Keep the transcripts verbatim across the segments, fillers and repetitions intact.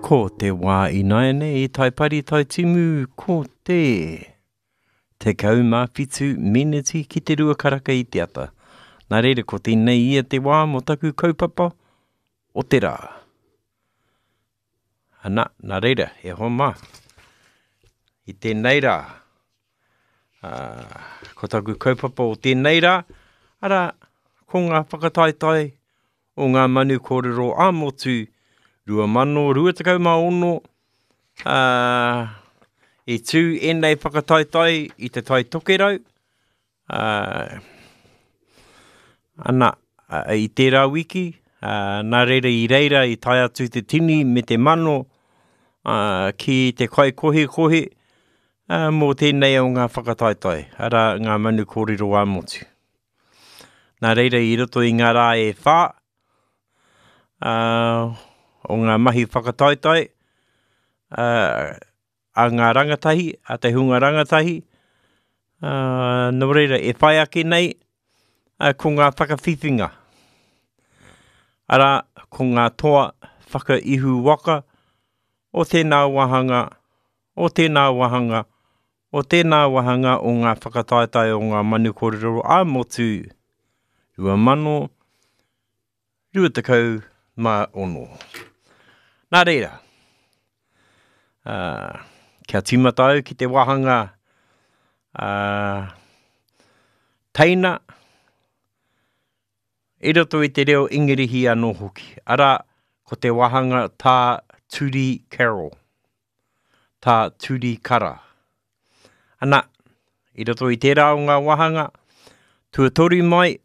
Ko te wā inaene e tai pari tai timu, ko te te kau mā whitu miniti ki te rua karaka i te ata. Nā reira ko tēnei ia te wā mo taku kaupapa o te rā. Ana, nā reira, he homa. I tēnei rā. Uh, ko taku kaupapa o tēnei rā. Ara, ko ngā whakataetai o ngā manu kōrero a motu rua mano, rua takau mā ono, uh, e tū enei whakataetai i te tai tokerau. Uh, ana, uh, i tērā wiki, uh, nā reira i reira i tai atu te tini me te mano uh, ki te kai kohe kohe uh, mō tēnei o ngā whakataetai, ara ngā manu kōrero a motu. Nā reira i roto i ngā rā e whā, uh, o ngā mahi whakataetai, uh, a ngā rangatahi, a te hunga rangatahi, uh, nō reira e whai ake nei, uh, ko ngā whakawhiwhinga. Ara, ko ngā toa whakaihu waka, o tēnā wahanga, o tēnā wahanga, o tēnā wahanga o ngā whakataetai o ngā manu kōrero a motu, rua mano, rua takau mā ono. Nā reira, uh, kia timatau ki te wahanga uh, teina, e roto i te reo ingirihi anō hoki. Ara, ko te wahanga tā Turi Carol, tā Turi Kara. Ana, i roto i tērā o ngā wahanga, tuatori mai,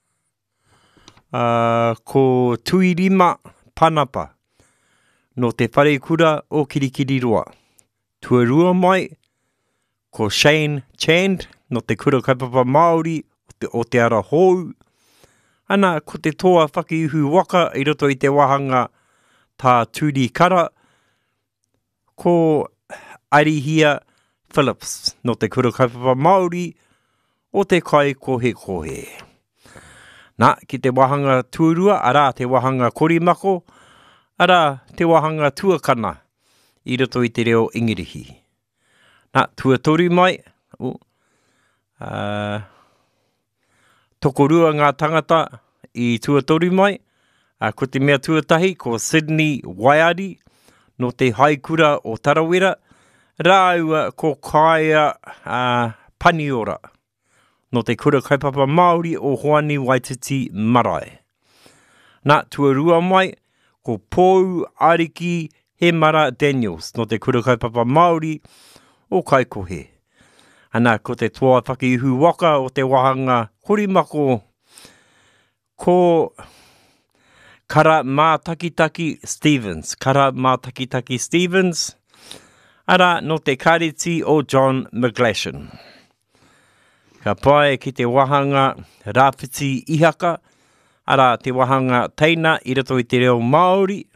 Uh, ko Tuirima Panapa no te whare kura o Kirikiri Roa. Tuarua mai ko Shane Chand no te kura kaipapa Māori o te, o te ara hou. Ana ko te toa whakiuhu waka i roto i te wahanga tā Turi Kara ko Arihia Phillips no te kura kaipapa Māori o te kai kohe kohe. Nā, ki te wahanga tuarua, ara te wahanga korimako, ara te wahanga tuakana, i roto i te reo ingirihi. Nā, tuatori mai, uh, uh, tokorua ngā tangata i tuatori mai, uh, ko te mea tuatahi, ko Sydney Waiari, no te haikura o Tarawera, rāua ko Kaia uh, Paniora, no te kura kaipapa Māori o Hoani Waititi Marae. Nā, tuarua mai, ko Pōu Ariki Hemara Daniels, no te kura kaipapa Māori o Kaikohe. Ana, ko te toa whakiuhu waka o te wahanga korimako, ko Kara Mātakitaki Stevens, Kara Mātakitaki Stevens, ara no te kariti o John McGlashan. Ka pai ki te wahanga rāwhiti ihaka, ara te wahanga teina i roto i te reo Māori,